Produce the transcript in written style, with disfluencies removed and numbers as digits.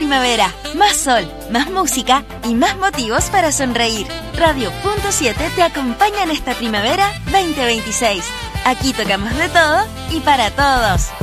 primavera. Más sol, más música y más motivos para sonreír. Radio Punto 7 te acompaña en esta primavera 2026. Aquí tocamos de todo y para todos.